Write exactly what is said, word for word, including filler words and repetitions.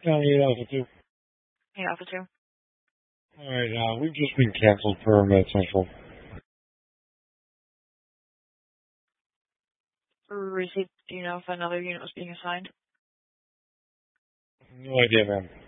County eight Alpha two. Hey, Alpha two. Alright, uh, we've just been canceled for Med Central. Receipt, do you know if another unit was being assigned? No idea, man.